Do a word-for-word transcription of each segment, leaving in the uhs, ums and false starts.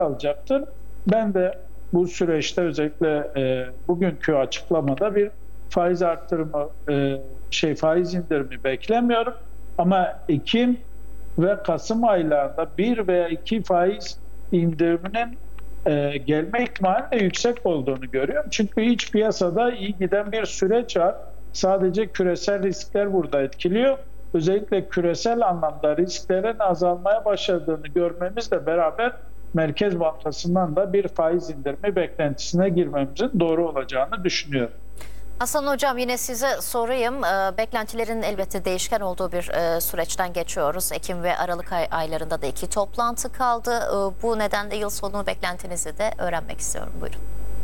kalacaktır. Ben de bu süreçte özellikle e, bugünkü açıklamada bir faiz arttırımı, e, şey faiz indirimi beklemiyorum. Ama Ekim ve Kasım aylarında bir veya iki faiz indiriminin e, gelme ihtimali de yüksek olduğunu görüyorum. Çünkü iç piyasada iyi giden bir süreç var. Sadece küresel riskler burada etkiliyor. Özellikle küresel anlamda risklerin azalmaya başladığını görmemizle beraber Merkez Bankası'ndan da bir faiz indirimi beklentisine girmemizin doğru olacağını düşünüyorum. Hasan Hocam, yine size sorayım. Beklentilerin elbette değişken olduğu bir süreçten geçiyoruz. Ekim ve Aralık ay aylarında da iki toplantı kaldı. Bu nedenle yıl sonu beklentinizi de öğrenmek istiyorum. Buyurun.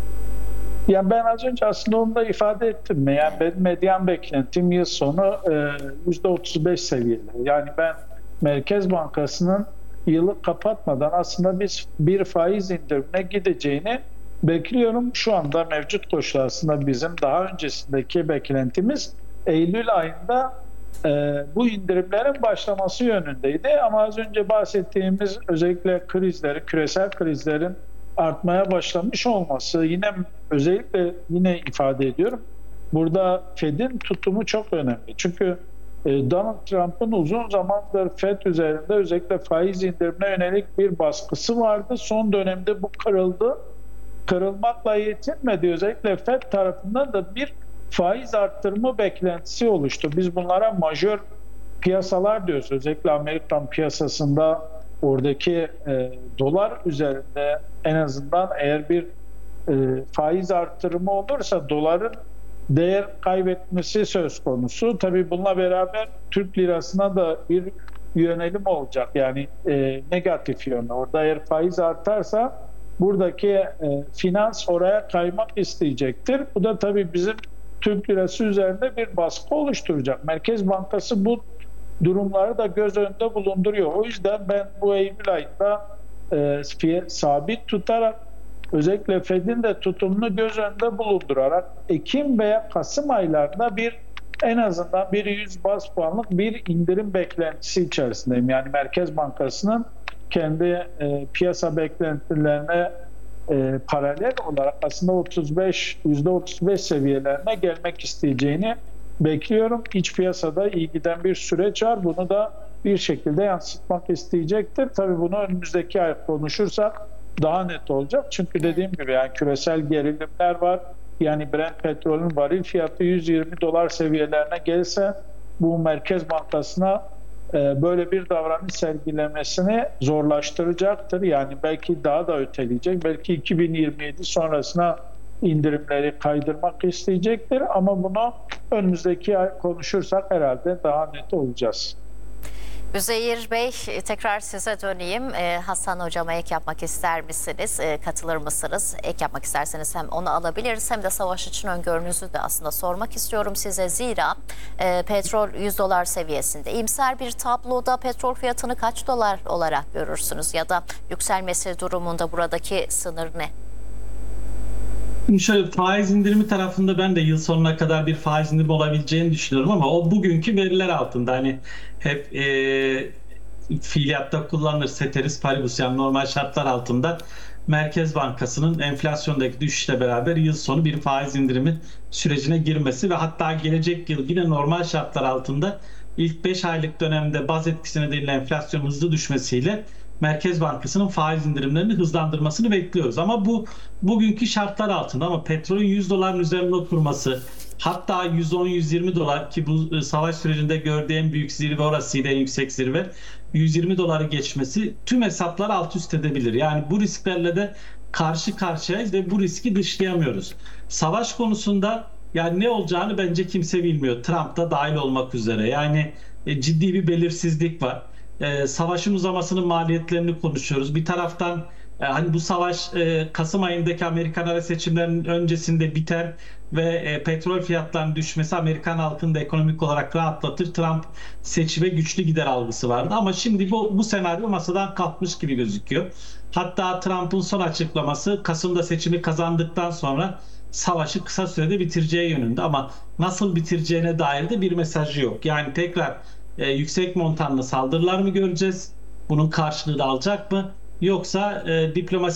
Yani ben az önce aslında onu da ifade ettim. Yani evet. Benim medyan beklentim yıl sonu yüzde otuz beş seviyeleri. Yani ben Merkez Bankası'nın yılı kapatmadan aslında biz bir faiz indirimine gideceğini bekliyorum. Şu anda mevcut koşullar aslında bizim daha öncesindeki beklentimiz Eylül ayında e, bu indirimlerin başlaması yönündeydi. Ama az önce bahsettiğimiz özellikle krizleri, küresel krizlerin artmaya başlamış olması yine özellikle yine ifade ediyorum. Burada Fed'in tutumu çok önemli. Çünkü e, Donald Trump'ın uzun zamandır Fed üzerinde özellikle faiz indirimine yönelik bir baskısı vardı. Son dönemde bu kırıldı. Kırılmakla yetinmedi. Özellikle Fed tarafından da bir faiz arttırma beklentisi oluştu. Biz bunlara majör piyasalar diyoruz. Özellikle Amerikan piyasasında oradaki e, dolar üzerinde en azından eğer bir e, faiz arttırımı olursa doların değer kaybetmesi söz konusu. Tabii bununla beraber Türk lirasına da bir yönelim olacak. Yani e, negatif yönü. Orada eğer faiz artarsa buradaki e, finans oraya kaymak isteyecektir. Bu da tabii bizim Türk lirası üzerinde bir baskı oluşturacak. Merkez Bankası bu durumları da göz önünde bulunduruyor. O yüzden ben bu Eylül ayında e, sabit tutarak özellikle Fed'in de tutumunu göz önünde bulundurarak Ekim veya Kasım aylarında bir en azından bir yüz baz puanlık bir indirim beklentisi içerisindeyim. Yani Merkez Bankası'nın kendi e, piyasa beklentilerine e, paralel olarak aslında otuz beş yüzde otuz beş seviyelerine gelmek isteyeceğini bekliyorum. İç piyasada iyi giden bir süreç var. Bunu da bir şekilde yansıtmak isteyecektir. Tabii bunu önümüzdeki ay konuşursak daha net olacak. Çünkü dediğim gibi yani küresel gerilimler var. Yani Brent petrolün varil fiyatı yüz yirmi dolar seviyelerine gelse bu Merkez Bankası'na e, böyle bir davranış sergilemesini zorlaştıracaktır. Yani belki daha da öteleyecek. Belki iki bin yirmi yedi sonrasına indirimleri kaydırmak isteyecektir. Ama bunu önümüzdeki ay konuşursak herhalde daha net olacağız. Üzeyir Bey, tekrar size döneyim. Ee, Hasan Hocam'a ek yapmak ister misiniz? Ee, katılır mısınız? Ek yapmak isterseniz hem onu alabiliriz hem de savaş için öngörünüzü de aslında sormak istiyorum size. Zira e, petrol yüz dolar seviyesinde. İyimser bir tabloda petrol fiyatını kaç dolar olarak görürsünüz? Ya da yükselmesi durumunda buradaki sınır ne? Şöyle faiz indirimi tarafında ben de yıl sonuna kadar bir faiz indirimi olabileceğini düşünüyorum ama o bugünkü veriler altında hani hep e, fiiliyatta kullanılır ceteris paribus, yani normal şartlar altında Merkez Bankası'nın enflasyondaki düşüşle beraber yıl sonu bir faiz indirimi sürecine girmesi ve hatta gelecek yıl yine normal şartlar altında ilk beş aylık dönemde baz etkisi nedeniyle enflasyonun hızlı düşmesiyle Merkez Bankası'nın faiz indirimlerini hızlandırmasını bekliyoruz. Ama bu bugünkü şartlar altında, ama petrolün yüz doların üzerinde oturması, hatta yüz on yüz yirmi dolar ki bu savaş sürecinde gördüğü en büyük zirve orasıydı, en yüksek zirve, yüz yirmi doları geçmesi tüm hesapları alt üst edebilir. Yani bu risklerle de karşı karşıyayız ve bu riski dışlayamıyoruz. Savaş konusunda yani ne olacağını bence kimse bilmiyor. Trump da dahil olmak üzere. Yani e, ciddi bir belirsizlik var. Ee, savaşın uzamasının maliyetlerini konuşuyoruz. Bir taraftan e, hani bu savaş e, Kasım ayındaki Amerikan ara seçimlerinin öncesinde biter ve e, petrol fiyatlarının düşmesi Amerikan halkını da ekonomik olarak rahatlatır. Trump seçime güçlü gider algısı vardı ama şimdi bu, bu senaryo masadan kalkmış gibi gözüküyor. Hatta Trump'ın son açıklaması Kasım'da seçimi kazandıktan sonra savaşı kısa sürede bitireceği yönünde, ama nasıl bitireceğine dair de bir mesajı yok. Yani tekrar e, yüksek montanlı saldırılar mı göreceğiz? Bunun karşılığını alacak mı? Yoksa e, diplomasi